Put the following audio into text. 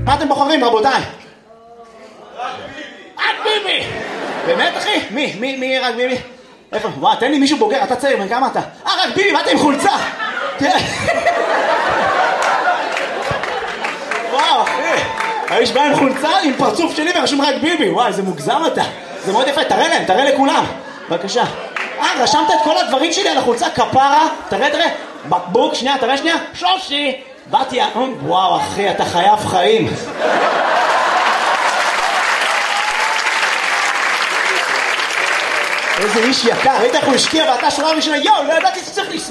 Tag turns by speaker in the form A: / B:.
A: מה אתם בוחרים, רבותיי? רק ביבי! באמת, אחי? מי רק ביבי? איפה? וואי, תן לי מישהו בוגר, אתה צעיר, בן כמה אתה? רק ביבי, מה אתה עם חולצה? וואו, אחי, האיש בא עם חולצה, עם פרצוף שלי ורשום רק ביבי. וואי, זה מוגזם אתה. זה מאוד יפה, תראה להם, תראה לכולם. בבקשה. רשמת את כל הדברים שלי על החולצה, כפרה. תראה. בקבוק, שנייה, תראה שנייה. שושי. באתי, וואו, אחי, אתה חייב חיים. איזה איש יקר, ראית איך הוא השקיע ואתה שורה ראשונה, יואו, לא ידעתי שצריך